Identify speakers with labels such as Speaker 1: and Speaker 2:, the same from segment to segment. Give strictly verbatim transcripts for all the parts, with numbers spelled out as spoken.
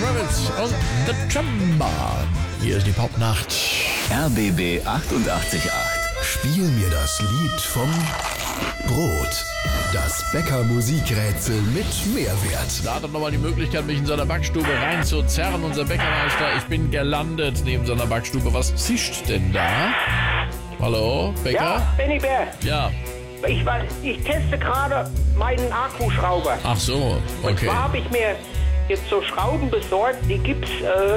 Speaker 1: Kravitz und The Chumba. Hier ist die Popnacht.
Speaker 2: R B B achtundachtzig Komma acht.
Speaker 3: Spiel mir das Lied vom Brot. Das Bäcker-Musikrätsel mit Mehrwert.
Speaker 1: Da hat er nochmal die Möglichkeit, mich in seiner Backstube reinzuzerren. Unser Bäckermeister, ich bin gelandet neben seiner Backstube. Was zischt denn da? Hallo, Bäcker?
Speaker 4: Ja, Benny Bär.
Speaker 1: Ja.
Speaker 4: Ich, weiß, ich teste gerade meinen Akkuschrauber.
Speaker 1: Ach so,
Speaker 4: Und
Speaker 1: okay.
Speaker 4: zwar habe ich mir jetzt so Schrauben besorgt, die gibt's, äh,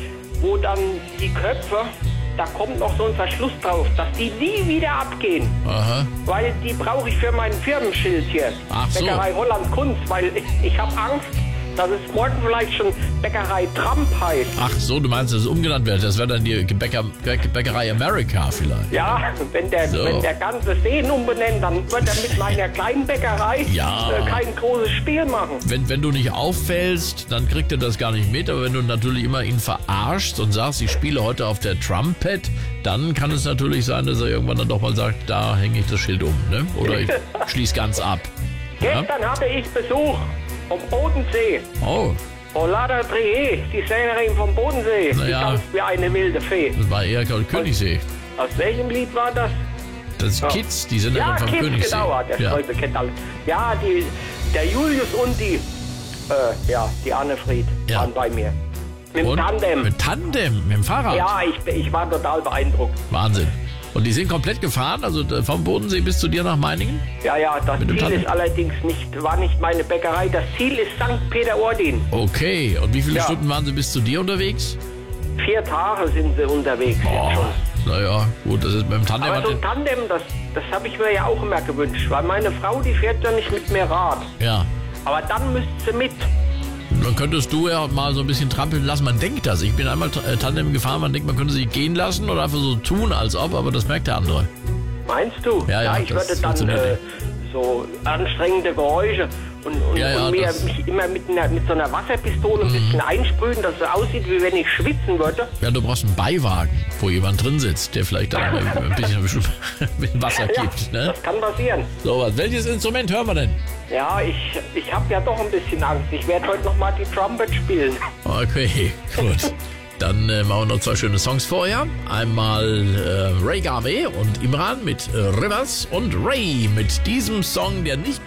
Speaker 4: wo dann die Köpfe, da kommt noch so ein Verschluss drauf, dass die nie wieder abgehen.
Speaker 1: Aha.
Speaker 4: Weil die brauche ich für mein Firmenschild hier.
Speaker 1: Ach so.
Speaker 4: Bäckerei Holland Kunst, weil ich, ich habe Angst, dass es morgen vielleicht schon Bäckerei Trump heißt.
Speaker 1: Ach so, du meinst, dass es umgenannt wird. Das wäre dann die Bäcker, Bäckerei America vielleicht.
Speaker 4: Ja, wenn der,
Speaker 1: So.
Speaker 4: wenn der ganze Seen umbenennt, dann wird er mit meiner kleinen Bäckerei
Speaker 1: Ja.
Speaker 4: äh, kein großes Spiel machen.
Speaker 1: Wenn, wenn du nicht auffällst, dann kriegt er das gar nicht mit. Aber wenn du natürlich immer ihn verarschst und sagst, ich spiele heute auf der Trumpet, dann kann es natürlich sein, dass er irgendwann dann doch mal sagt, da hänge ich das Schild um. Ne? Oder ich schließe ganz ab. Ja?
Speaker 4: Gestern hatte ich Besuch vom Bodensee.
Speaker 1: Oh,
Speaker 4: Olada Trier, die Sängerin vom Bodensee.
Speaker 1: Na
Speaker 4: Die
Speaker 1: ja.
Speaker 4: tanzt wie eine wilde Fee.
Speaker 1: das war eher Königssee.
Speaker 4: Aus welchem Lied war das?
Speaker 1: Das ist Kids, die sind
Speaker 4: Ja,
Speaker 1: vom
Speaker 4: Kids,
Speaker 1: Königssee.
Speaker 4: genau, der
Speaker 1: Ja.
Speaker 4: Stolpe kennt alles. Ja, die, der Julius und die, äh, ja, die Annefried
Speaker 1: Ja.
Speaker 4: waren bei mir. Mit dem
Speaker 1: Und?
Speaker 4: Tandem.
Speaker 1: Mit Tandem, mit dem Fahrrad.
Speaker 4: Ja, ich, ich war total beeindruckt.
Speaker 1: Wahnsinn. Und die sind komplett gefahren, also vom Bodensee bis zu dir nach Meiningen?
Speaker 4: Ja, ja, das
Speaker 1: Mit dem
Speaker 4: Ziel
Speaker 1: Tandem?
Speaker 4: ist allerdings nicht, war nicht meine Bäckerei. Das Ziel ist Sankt Peter-Ording.
Speaker 1: Okay, und wie viele
Speaker 4: Ja.
Speaker 1: Stunden waren sie bis zu dir unterwegs?
Speaker 4: Vier Tage sind sie unterwegs jetzt schon.
Speaker 1: Naja, gut, das ist beim Tandem.
Speaker 4: Aber
Speaker 1: hat
Speaker 4: so
Speaker 1: den-
Speaker 4: ein Tandem, das, das habe ich mir ja auch immer gewünscht. Weil meine Frau, die fährt ja nicht mit mir Rad.
Speaker 1: ja.
Speaker 4: Aber dann müsste sie mit.
Speaker 1: Dann könntest du ja mal so ein bisschen trampeln lassen. Man denkt das. Ich bin einmal äh, Tandem gefahren, man denkt, man könnte sie gehen lassen oder einfach so tun, als ob, aber das merkt der andere.
Speaker 4: Meinst du?
Speaker 1: Ja, ja,
Speaker 4: ich
Speaker 1: das
Speaker 4: würde dann
Speaker 1: funktioniert
Speaker 4: äh,
Speaker 1: nicht.
Speaker 4: so anstrengende Geräusche und, und,
Speaker 1: Ja, ja,
Speaker 4: und mir,
Speaker 1: das- Mhm.
Speaker 4: mich immer mit, einer, mit so einer Wasserpistole ein bisschen einsprühen, dass es so aussieht, wie wenn ich schwitzen würde.
Speaker 1: Ja, du brauchst einen Beiwagen, wo jemand drin sitzt, der vielleicht dann ein bisschen, ein bisschen Wasser
Speaker 4: Ja,
Speaker 1: gibt. Ne?
Speaker 4: das kann passieren.
Speaker 1: So was. Welches Instrument hören wir denn?
Speaker 4: Ja, ich, ich habe ja doch ein bisschen Angst. Ich werde heute noch mal die Trumpet spielen.
Speaker 1: Okay, gut. Dann äh, machen wir noch zwei schöne Songs vorher. Einmal äh, Ray Garvey und Imran mit äh, Rivers und Ray mit diesem Song, der nicht